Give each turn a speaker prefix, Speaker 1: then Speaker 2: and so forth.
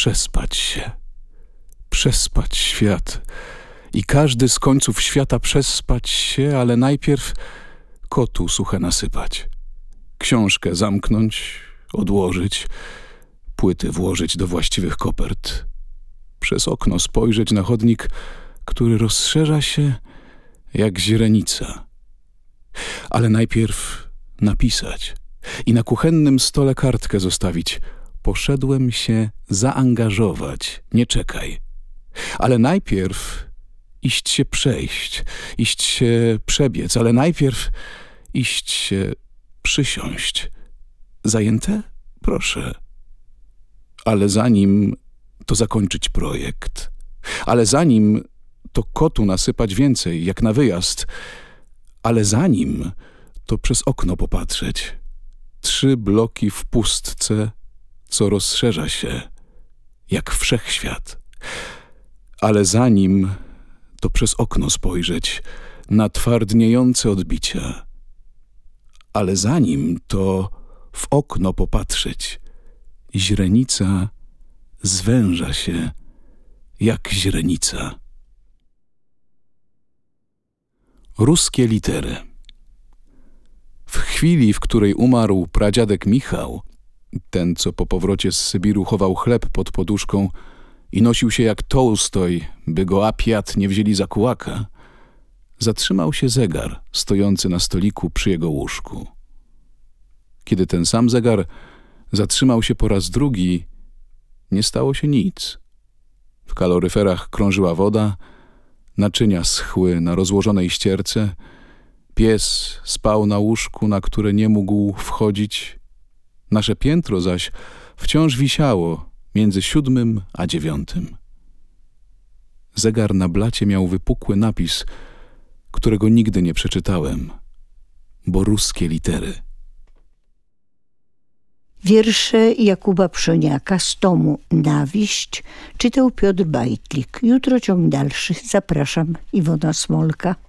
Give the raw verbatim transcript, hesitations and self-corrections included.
Speaker 1: przespać się, przespać świat i każdy z końców świata przespać się, ale najpierw kotu suche nasypać, książkę zamknąć, odłożyć, płyty włożyć do właściwych kopert, przez okno spojrzeć na chodnik, który rozszerza się jak źrenica. Ale najpierw napisać i na kuchennym stole kartkę zostawić. Poszedłem się zaangażować, nie czekaj. Ale najpierw iść się przejść, iść się przebiec, ale najpierw iść się przysiąść. Zajęte? Proszę. Ale zanim to zakończyć projekt. Ale zanim to kotu nasypać więcej, jak na wyjazd. Ale zanim to przez okno popatrzeć. Trzy bloki w pustce, co rozszerza się, jak wszechświat. Ale zanim to przez okno spojrzeć na twardniejące odbicia. Ale zanim to w okno popatrzeć, źrenica zwęża się jak źrenica. Ruskie litery. W chwili, w której umarł pradziadek Michał, ten, co po powrocie z Sybiru chował chleb pod poduszką i nosił się jak Tołstoj, by go apiat nie wzięli za kułaka, zatrzymał się zegar stojący na stoliku przy jego łóżku. Kiedy ten sam zegar zatrzymał się po raz drugi, nie stało się nic. W kaloryferach krążyła woda, naczynia schły na rozłożonej ścierce, pies spał na łóżku, na które nie mógł wchodzić. Nasze piętro zaś wciąż wisiało między siódmym a dziewiątym. Zegar na blacie miał wypukły napis, którego nigdy nie przeczytałem, bo ruskie litery.
Speaker 2: Wiersze Jakuba Przoniaka z tomu Nawiść czytał Piotr Bajtlik. Jutro ciąg dalszy. Zapraszam, Iwona Smolka.